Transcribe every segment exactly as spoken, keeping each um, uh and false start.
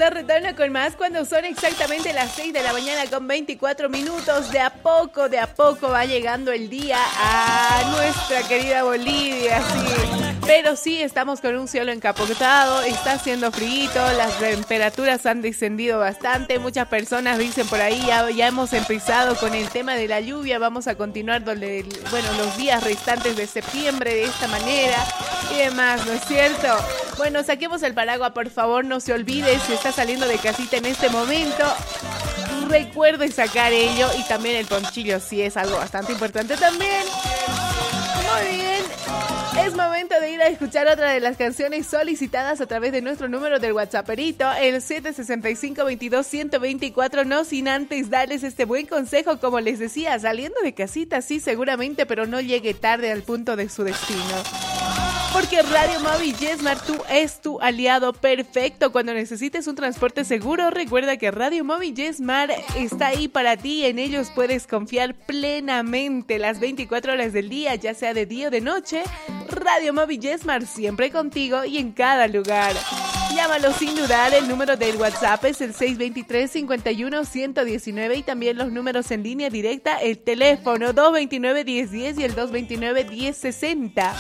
de retorno con más cuando son exactamente las seis de la mañana con veinticuatro minutos. De a poco, de a poco va llegando el día a nuestra querida Bolivia, sí. Pero sí, estamos con un cielo encapotado, está haciendo frío, las temperaturas han descendido bastante. Muchas personas dicen por ahí, ya, ya hemos empezado con el tema de la lluvia, vamos a continuar donde, bueno, los días restantes de septiembre de esta manera y demás, ¿no es cierto? Bueno, saquemos el paraguas, por favor, no se olvide, si está saliendo de casita en este momento, recuerde sacar ello y también el ponchillo, sí es algo bastante importante también. Muy bien, es momento de ir a escuchar otra de las canciones solicitadas a través de nuestro número del WhatsApperito, el siete seis cinco, veintidós, ciento veinticuatro, no sin antes darles este buen consejo, como les decía, saliendo de casita, sí, seguramente, pero no llegue tarde al punto de su destino. Porque Radio Móvil YesMar tú es tu aliado perfecto. Cuando necesites un transporte seguro, recuerda que Radio Móvil YesMar está ahí para ti. En ellos puedes confiar plenamente las veinticuatro horas del día, ya sea de día o de noche. Radio Móvil YesMar siempre contigo y en cada lugar. Llámalo sin dudar, el número del WhatsApp es el seis dos tres, cincuenta y uno, ciento diecinueve y también los números en línea directa, el teléfono dos dos nueve, diez diez y el dos dos nueve, diez sesenta.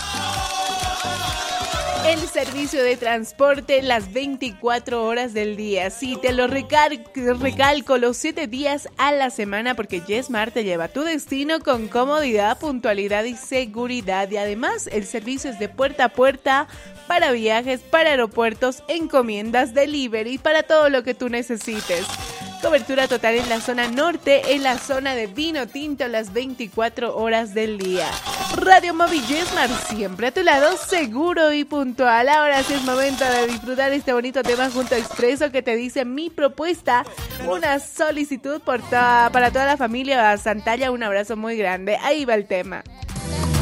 El servicio de transporte las veinticuatro horas del día. Sí, te lo recal- recalco los siete días a la semana porque YesMar te lleva a tu destino con comodidad, puntualidad y seguridad. Y además el servicio es de puerta a puerta para viajes, para aeropuertos, encomiendas, delivery, para todo lo que tú necesites. Cobertura total en la zona norte, en la zona de vino tinto las veinticuatro horas del día. Radio Móvil YesMar, siempre a tu lado, seguro y puntual. Ahora sí es momento de disfrutar este bonito tema junto a Expreso que te dice mi propuesta. Una solicitud por toda, para toda la familia Santalla. Un abrazo muy grande. Ahí va el tema.